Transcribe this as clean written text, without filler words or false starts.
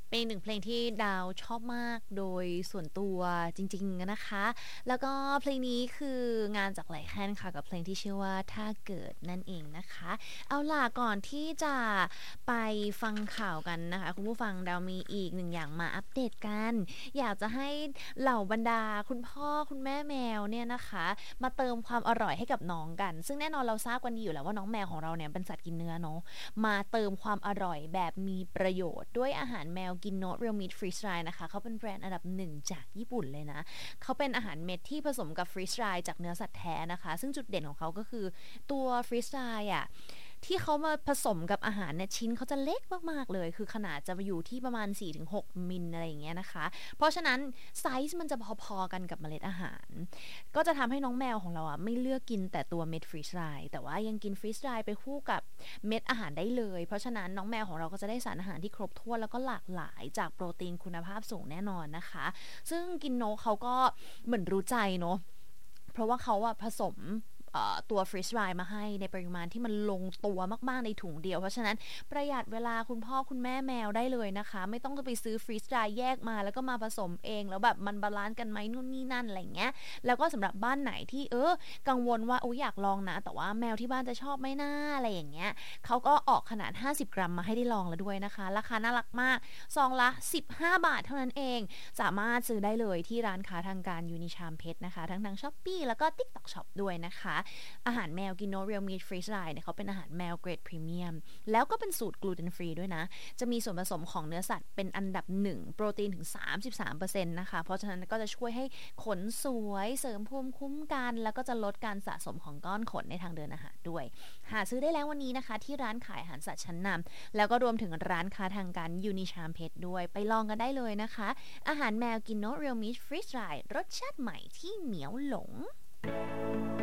เป็นอีกหนึ่งเพลงที่ดาวชอบมากโดยส่วนตัวจริงๆนะคะแล้วก็เพลงนี้คืองานจากไลแคนค่ะกับเพลงที่ชื่อว่าถ้าเกิดนั่นเองนะคะเอาล่ะก่อนที่จะไปฟังข่าวกันนะคะคุณผู้ฟังดาวมีอีกหนึ่งอย่างมาอัปเดตกันอยากจะให้เหล่าบรรดาคุณพ่อคุณแม่แมวเนี่ยนะคะมาเติมความอร่อยให้กับน้องกันซึ่งแน่นอนเราทราบกันดีอยู่แล้วว่าน้องแมวของเราเนี่ยเป็นสัตว์กินเนื้อเนาะมาเติมความอร่อยแบบมีประโยชน์ด้วยอาหารแมวกินโน Real Meat Freeze Dry นะคะเขาเป็นแบรนด์อันดับหนึ่งจากญี่ปุ่นเลยนะเขาเป็นอาหารเม็ดที่ผสมกับ Freeze Dry จากเนื้อสัตว์แท้นะคะซึ่งจุดเด่นของเขาก็คือตัว Freeze Dry อ่ะที่เขามาผสมกับอาหารเนี่ยชิ้นเขาจะเล็กมากๆเลยคือขนาดจะอยู่ที่ประมาณ 4-6 มิลอะไรอย่างเงี้ยนะคะเพราะฉะนั้นไซส์มันจะพอๆกันกับเมล็ดอาหารก็จะทำให้น้องแมวของเราอ่ะไม่เลือกกินแต่ตัวเม็ดฟรีสไดร์แต่ว่ายังกินฟรีสไดร์ไปคู่กับเม็ดอาหารได้เลยเพราะฉะนั้นน้องแมวของเราก็จะได้สารอาหารที่ครบถ้วนแล้วก็หลากหลายจากโปรตีนคุณภาพสูงแน่นอนนะคะซึ่งกินโนเขาก็เหมือนรู้ใจเนาะเพราะว่าเขาอะผสมตัวฟรีสไรมาให้ในปริมาณที่มันลงตัวมากๆในถุงเดียวเพราะฉะนั้นประหยัดเวลาคุณพ่อคุณแม่แมวได้เลยนะคะไม่ต้องไปซื้อฟรีสไรแยกมาแล้วก็มาผสมเองแล้วแบบมันบาลานซ์กันไหมนู่นนี่นั่นอะไรเงี้ยแล้วก็สำหรับบ้านไหนที่กังวลว่าอยากลองนะแต่ว่าแมวที่บ้านจะชอบไหมนะอะไรอย่างเงี้ยเขาก็ออกขนาด50 กรัมมาให้ได้ลองแล้วด้วยนะคะราคาน่ารักมากซองละ15 บาทเท่านั้นเองสามารถซื้อได้เลยที่ร้านค้าทางการยูนิชามเพชรนะคะทั้งทาง Shopee แล้วก็ TikTok Shop ด้วยนะคะอาหารแมวกินโน Real Meat Freeze Dry เนี่ยเขาเป็นอาหารแมวเกรดพรีเมียมแล้วก็เป็นสูตรกลูเตนฟรีด้วยนะจะมีส่วนผสมของเนื้อสัตว์เป็นอันดับ1โปรตีนถึง 33% นะคะเพราะฉะนั้นก็จะช่วยให้ขนสวยเสริมภูมิคุ้มกันแล้วก็จะลดการสะสมของก้อนขนในทางเดินอาหารด้วยหาซื้อได้แล้ววันนี้นะคะที่ร้านขายอาหารสัตว์ชั้นนำแล้วก็รวมถึงร้านค้าทางการยูนิชามเพชรด้วยไปลองกันได้เลยนะคะอาหารแมวกินโน Real Meat Freeze Dry รสชาติใหม่ที่เหนียวหลง